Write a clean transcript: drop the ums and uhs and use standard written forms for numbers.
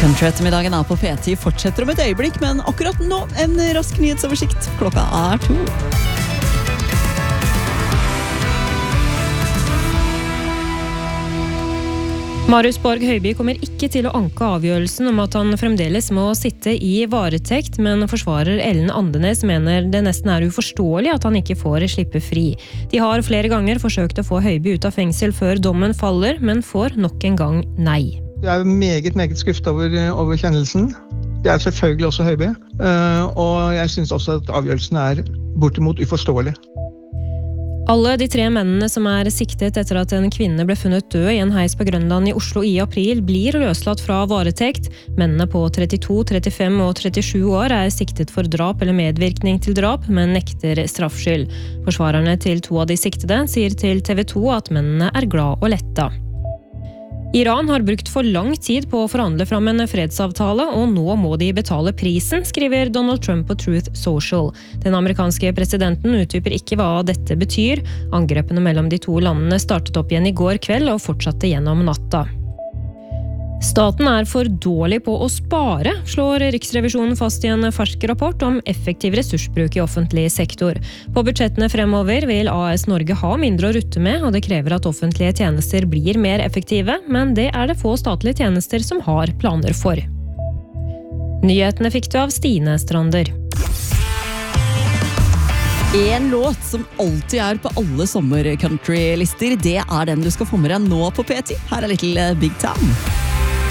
Country-ettermiddagen på P10 fortsetter om et øyeblikk, men akkurat nå en rask nyhetsoversikt. Klokka 2. Marius Borg Høiby kommer ikke til å anke avgjørelsen om at han fremdeles må sitte i varetekt, men forsvarer Ellen Andenes mener det nesten uforståelig at han ikke får slippe fri. De har flere ganger forsøkt å få Høiby ut av fengsel før dommen faller, men får nok en gang nei. Jeg meget skuffet over kjennelsen. Det selvfølgelig også Høiby, og jeg synes også at avgjørelsen bortimot uforståelig. Alle de 3 mennene som siktet etter at en kvinne ble funnet død i en heis på Grønland i Oslo i april, blir løslatt fra varetekt. Mennene på 32, 35 og 37 år siktet for drap eller medvirkning til drap, men nekter straffskyld. Forsvarerne til 2 av de siktede sier til TV 2 at mennene glad og letta. Iran har brukt for lang tid på å forhandle fram en fredsavtale, og nå må de betale prisen, skriver Donald Trump på Truth Social. Den amerikanske presidenten utdyper ikke hva dette betyr. Angrepene mellom de 2 landene startet opp igjen i går kveld og fortsatte gjennom natta. Staten for dårlig på å spare, slår Riksrevisjonen fast i en fersk rapport om effektiv ressursbruk i offentlig sektor. På budsjettene fremover vil AS Norge ha mindre å rutte med, og det krever at offentlige tjenester blir mer effektive, men det det få statlige tjenester som har planer for. Nyhetene fikk du av Stine Strander. En låt som alltid på alle sommer-country-lister, det den du skal få med deg nå på P10. Her Little Big Town.